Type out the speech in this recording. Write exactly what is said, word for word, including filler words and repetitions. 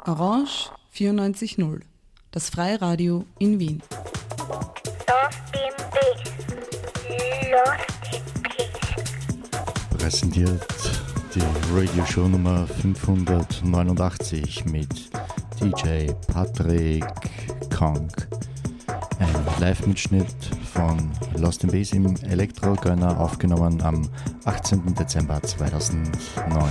Orange vierundneunzig Komma null, das Freiradio in Wien. Lost in Peace. Lost in Peace. Präsentiert die Radioshow Nummer fünfhundertneunundachtzig mit D J Patrick Kank. Ein Live-Mitschnitt von Lost in Peace im Elektro-Gönner, aufgenommen am achtzehnten Dezember zweitausendneun.